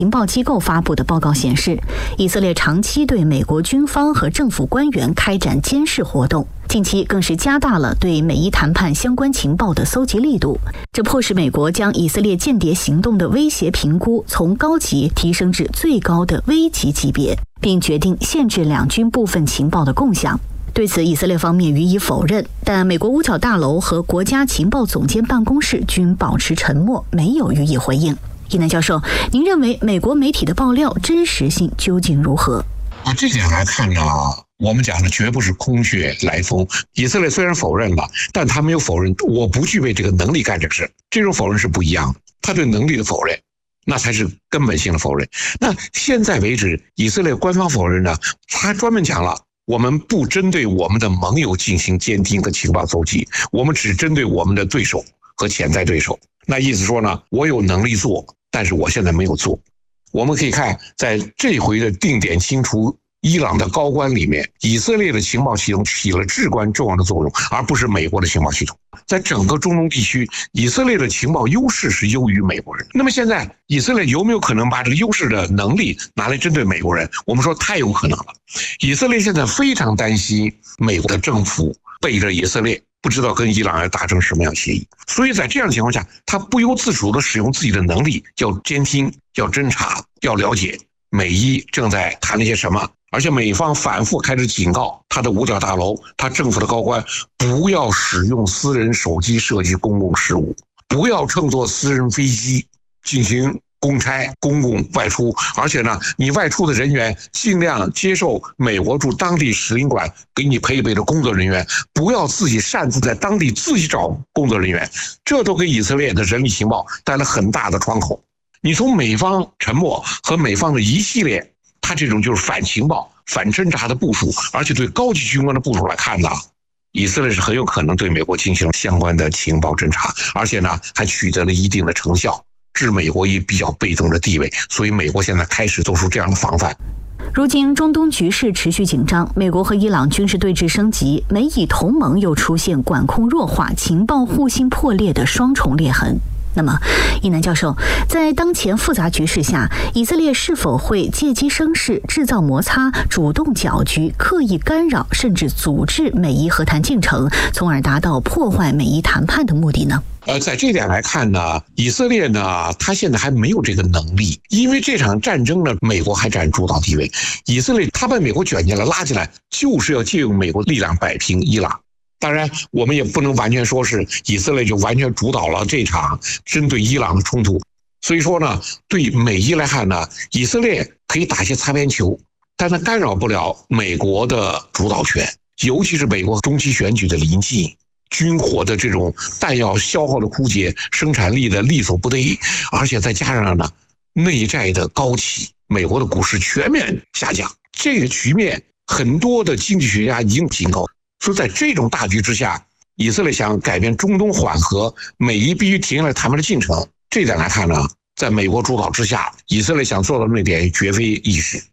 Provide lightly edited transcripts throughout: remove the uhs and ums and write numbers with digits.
情报机构发布的报告显示，以色列长期对美国军方和政府官员开展监视活动，近期更是加大了对美伊谈判相关情报的搜集力度，这迫使美国将以色列间谍行动的威胁评估从高级提升至最高的危级级别，并决定限制两军部分情报的共享。对此，以色列方面予以否认，但美国五角大楼和国家情报总监办公室均保持沉默，没有予以回应。易南教授，您认为美国媒体的爆料真实性究竟如何？ 这点来看呢，我们讲的绝不是空穴来风。以色列虽然否认了，但他没有否认我不具备这个能力干这个事，这种否认是不一样的。他对能力的否认，那才是根本性的否认。那现在为止，以色列官方否认呢，他专门讲了，我们不针对我们的盟友进行监听和情报搜集，我们只针对我们的对手和潜在对手。那意思说呢，我有能力做，但是我现在没有做。我们可以看，在这回的定点清除伊朗的高官里面，以色列的情报系统起了至关重要的作用，而不是美国的情报系统。在整个中东地区，以色列的情报优势是优于美国人。那么现在以色列有没有可能把这个优势的能力拿来针对美国人？我们说太有可能了。以色列现在非常担心美国的政府背着以色列，不知道跟伊朗要达成什么样协议，所以在这样的情况下，他不由自主地使用自己的能力，要监听，要侦查，要了解美伊正在谈了些什么。而且美方反复开始警告他的五角大楼，他政府的高官不要使用私人手机涉及公共事务，不要乘坐私人飞机进行公差、公共外出，而且呢，你外出的人员尽量接受美国驻当地使领馆给你配备的工作人员，不要自己擅自在当地自己找工作人员，这都给以色列的人力情报带来很大的窗口。你从美方沉默和美方的一系列他这种就是反情报、反侦查的部署，而且对高级军官的部署来看呢，以色列是很有可能对美国进行相关的情报侦查，而且呢还取得了一定的成效，置美国以比较被动的地位，所以美国现在开始做出这样的防范。 如今中东局势持续紧张，美国和伊朗军事对峙升级，美以同盟又出现管控弱化、情报互信破裂的双重裂痕。那么，易南教授，在当前复杂局势下，以色列是否会借机生事、制造摩擦、主动搅局、刻意干扰，甚至阻滞美伊和谈进程，从而达到破坏美伊谈判的目的呢？ 在这点来看呢，以色列呢，他现在还没有这个能力，因为这场战争呢，美国还占主导地位。以色列他把美国卷进来、拉进来，就是要借用美国力量摆平伊朗。当然，我们也不能完全说是以色列就完全主导了这场针对伊朗的冲突。所以说呢，对美伊来看呢，以色列可以打些擦边球，但它干扰不了美国的主导权，尤其是美国中期选举的临近，军火的这种弹药消耗的枯竭，生产力的力所不逮，而且再加上呢内债的高企，美国的股市全面下降，这个局面很多的经济学家已经警告。说在这种大局之下，以色列想改变中东缓和，美伊必须停下来谈判的进程。这点来看呢，在美国主导之下，以色列想做到那点绝非易事。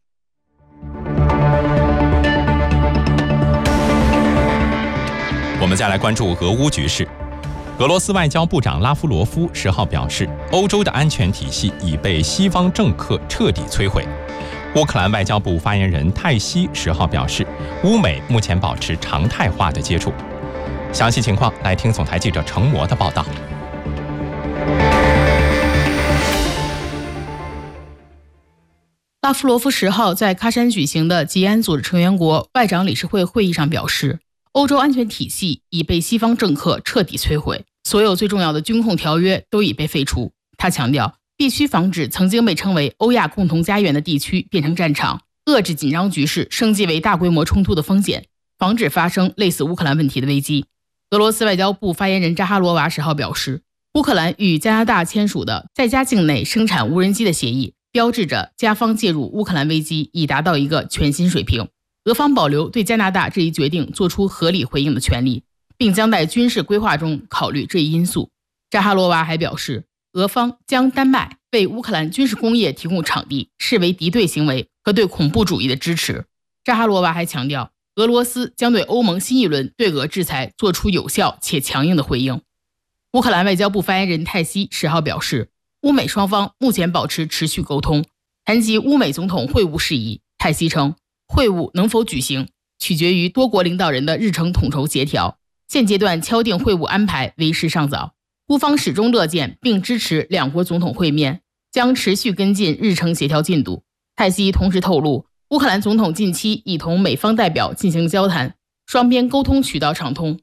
我们再来关注俄乌局势。俄罗斯外交部长拉夫罗夫10号表示，欧洲的安全体系已被西方政客彻底摧毁。乌克兰外交部发言人泰西10号表示，乌美目前保持常态化的接触。详细情况来听总台记者程模的报道。 拉夫罗夫10号在喀山举行的吉安组织成员国外长理事会会议上表示，欧洲安全体系已被西方政客彻底摧毁，所有最重要的军控条约都已被废除。他强调，必须防止曾经被称为欧亚共同家园的地区变成战场，遏制紧张局势升级为大规模冲突的风险，防止发生类似乌克兰问题的危机。俄罗斯外交部发言人扎哈罗娃10号表示，乌克兰与加拿大签署的在加境内生产无人机的协议，标志着加方介入乌克兰危机已达到一个全新水平。俄方保留对加拿大这一决定做出合理回应的权利，并将在军事规划中考虑这一因素。扎哈罗娃还表示，俄方将丹麦为乌克兰军事工业提供场地视为敌对行为和对恐怖主义的支持。扎哈罗娃还强调，俄罗斯将对欧盟新一轮对俄制裁做出有效且强硬的回应。乌克兰外交部发言人泰西10号表示，乌美双方目前保持持续沟通， 谈及乌美总统会晤事宜，泰西称，会晤能否举行，取决于多国领导人的日程统筹协调，现阶段敲定会晤安排为时尚早。乌方始终乐见并支持两国总统会面，将持续跟进日程协调进度。泰西同时透露，乌克兰总统近期已同美方代表进行交谈，双边沟通渠道畅通。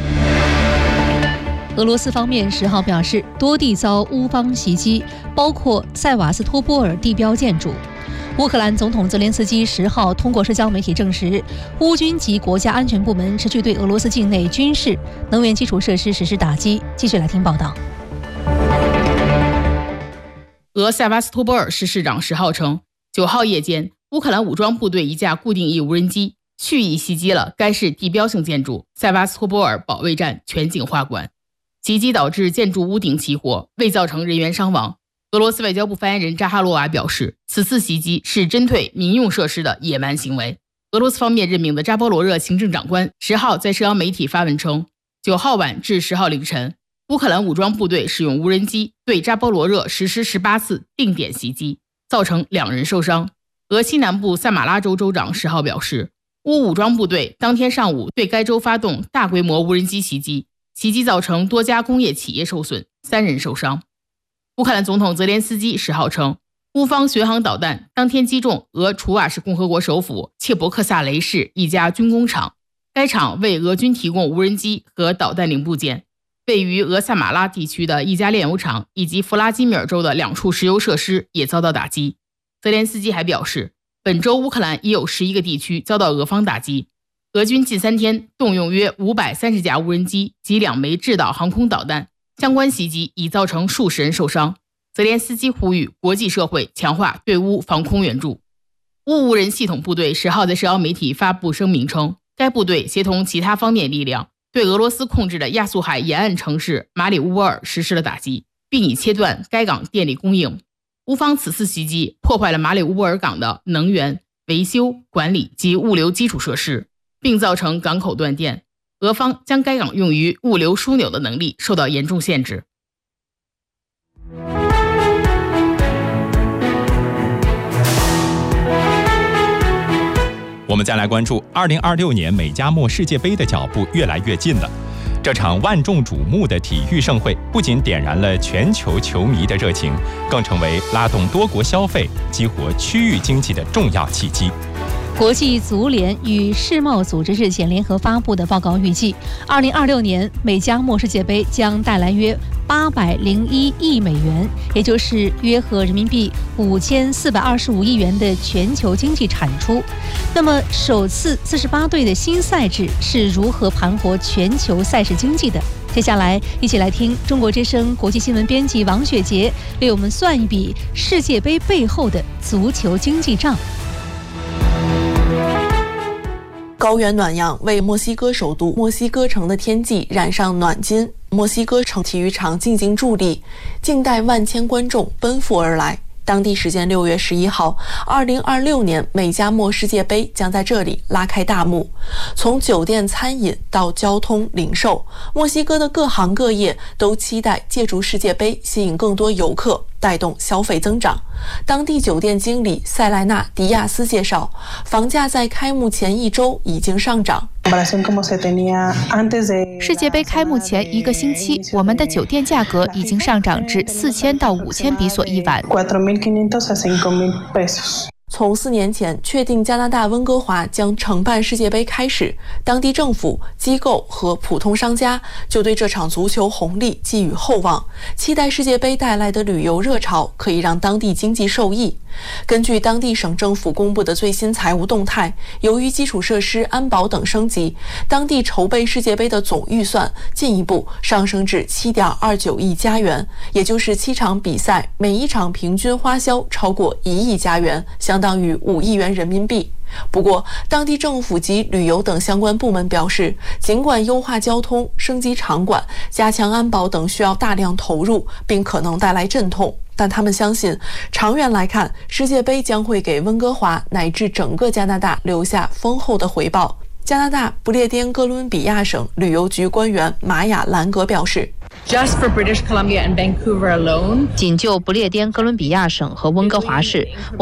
俄罗斯方面10号表示，多地遭乌方袭击，包括塞瓦斯托波尔地标建筑。乌克兰总统泽连斯基10号通过社交媒体证实，乌军及国家安全部门持续对俄罗斯境内军事、能源基础设施实施打击。继续来听报道。 俄塞瓦斯托波尔市市长10号称，9号夜间，乌克兰武装部队一架固定翼无人机蓄意袭击了该市地标性建筑塞瓦斯托波尔保卫战全景画馆。袭击导致建筑屋顶起火，未造成人员伤亡。俄罗斯外交部发言人扎哈罗娃表示，此次袭击是针对民用设施的野蛮行为。俄罗斯方面任命的扎波罗热行政长官10号在社交媒体发文称，9号晚至10号凌晨，乌克兰武装部队使用无人机对扎波罗热实施18次定点袭击，造成2人受伤。俄西南部萨马拉州州长10号表示，乌武装部队当天上午对该州发动大规模无人机袭击，袭击造成多家工业企业受损，3人受伤。乌克兰总统泽连斯基10号称，乌方巡航导弹当天击中俄楚瓦什共和国首府切博克萨雷市一家军工厂，该厂为俄军提供无人机和导弹零部件。位于俄萨马拉地区的一家炼油厂以及弗拉基米尔州的2处石油设施也遭到打击。泽连斯基还表示，本周乌克兰已有11个地区遭到俄方打击。俄军近3天动用约530架无人机及2枚制导航空导弹，相关袭击已造成数十人受伤。泽连斯基呼吁国际社会强化对乌防空援助。乌无人系统部队10号在社交媒体发布声明称，该部队协同其他方面力量，对俄罗斯控制的亚速海沿岸城市马里乌波尔实施了打击，并已切断该港电力供应。乌方此次袭击破坏了马里乌波尔港的能源、维修、管理及物流基础设施，并造成港口断电，俄方将该港用于物流枢纽的能力受到严重限制。 我们再来关注2026年美加墨世界杯的脚步越来越近了。这场万众瞩目的体育盛会不仅点燃了全球球迷的热情，更成为拉动多国消费、激活区域经济的重要契机。 国际足联与世贸组织日前联合发布的报告预计，2026年美加墨世界杯将带来约801亿美元，也就是约合人民币5425亿元的全球经济产出。那么，首次48队的新赛制是如何盘活全球赛事经济的？接下来，一起来听中国之声国际新闻编辑王雪杰为我们算一笔世界杯背后的足球经济账。 高原暖阳为墨西哥首都墨西哥城的天际染上暖金，墨西哥城体育场静静伫立，静待万千观众奔赴而来。当地时间6月11号，2026年美加墨世界杯将在这里拉开大幕。从酒店、餐饮到交通、零售，墨西哥的各行各业都期待借助世界杯吸引更多游客，带动消费增长。当地酒店经理塞莱纳·迪亚斯介绍，房价在开幕前1周已经上涨。 世界杯开幕前1个星期，我们的酒店价格已经上涨至4000到5000比索一晚。 从4年前确定加拿大温哥华将承办世界杯开始，当地政府、机构和普通商家就对这场足球红利寄予厚望，期待世界杯带来的旅游热潮可以让当地经济受益。根据当地省政府公布的最新财务动态，由于基础设施、安保等升级，当地筹备世界杯的总预算进一步上升至7.29亿加元，也就是7场比赛每一场平均花销超过1亿加元，相当于5亿元人民币。不过，当地政府及旅游等相关部门表示，尽管优化交通、升级场馆、加强安保等需要大量投入，并可能带来阵痛，但他们相信，长远来看，世界杯将会给温哥华乃至整个加拿大留下丰厚的回报。加拿大不列颠哥伦比亚省旅游局官员玛雅·兰格表示， 仅就不列颠哥伦比亚省和温哥华市，我